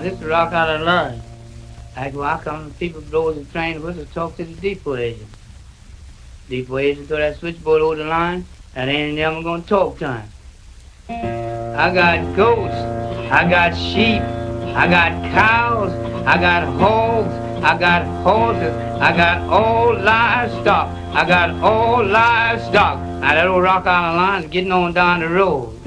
this is Rock Island Line. I go out, come people blow the train whistle, talk to the depot agent. Depot agent throw that switchboard over the line, and they ain't never gonna talk to him. I got goats, I got sheep, I got cows, I got hogs, I got horses, I got all livestock, I got all livestock. Now that old Rock Island Line is getting on down the road.